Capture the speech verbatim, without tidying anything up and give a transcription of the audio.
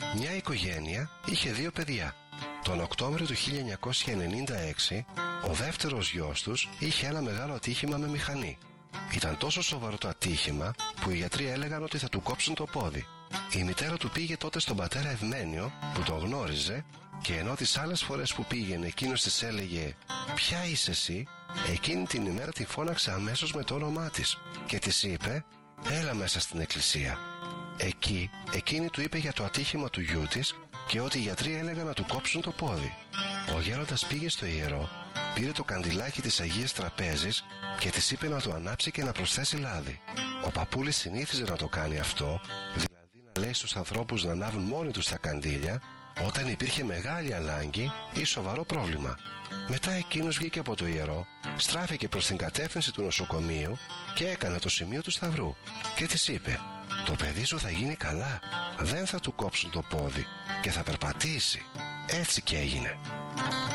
Μια οικογένεια είχε δύο παιδιά. Τον Οκτώβριο του χίλια εννιακόσια ενενήντα έξι ο δεύτερος γιος τους είχε ένα μεγάλο ατύχημα με μηχανή. Ήταν τόσο σοβαρό το ατύχημα που οι γιατροί έλεγαν ότι θα του κόψουν το πόδι. Η μητέρα του πήγε τότε στον πατέρα Ευμένιο που τον γνώριζε και ενώ τις άλλες φορές που πήγαινε εκείνος της έλεγε «Ποια είσαι εσύ?», εκείνη την ημέρα τη φώναξε αμέσως με το όνομά της και της είπε «Έλα μέσα στην εκκλησία». Εκεί εκείνη του είπε για το ατύχημα του γιού της και ότι οι γιατροί έλεγαν να του κόψουν το πόδι. Ο γέροντας πήγε στο ιερό, πήρε το καντιλάκι της Αγίας Τραπέζης και της είπε να το ανάψει και να προσθέσει λάδι. Ο παππούλης συνήθιζε να το κάνει αυτό, δηλαδή να λέει στους ανθρώπους να ανάβουν μόνοι τους τα καντήλια όταν υπήρχε μεγάλη ανάγκη ή σοβαρό πρόβλημα. Μετά εκείνος βγήκε από το ιερό, στράφηκε προς την κατεύθυνση του νοσοκομείου και έκανε το σημείο του σταυρού και της είπε «Το παιδί σου θα γίνει καλά, δεν θα του κόψουν το πόδι και θα περπατήσει». Έτσι και έγινε.